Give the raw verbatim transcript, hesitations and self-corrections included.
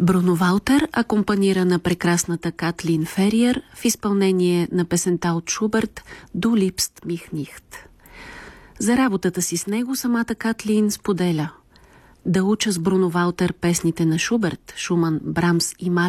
Бруно Валтер акомпанира на прекрасната Катлин Фериер в изпълнение на песента от Шуберт «Du liebst mich nicht». За работата си с него самата Катлин споделя: да уча с Бруно Валтер песните на Шуберт, Шуман, Брамс и Малер